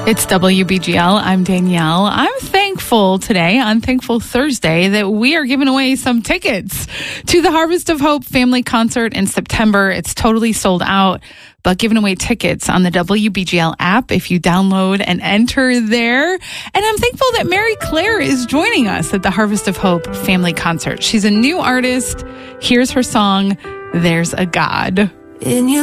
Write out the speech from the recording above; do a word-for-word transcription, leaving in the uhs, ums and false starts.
It's W B G L. I'm Danielle. I'm thankful today, on Thankful Thursday, that we are giving away some tickets to the Harvest of Hope family concert in September. It's totally sold out, but giving away tickets on the W B G L app if you download and enter there. And I'm thankful that Mary Claire is joining us at the Harvest of Hope family concert. She's a new artist. Here's her song, There's a God. In your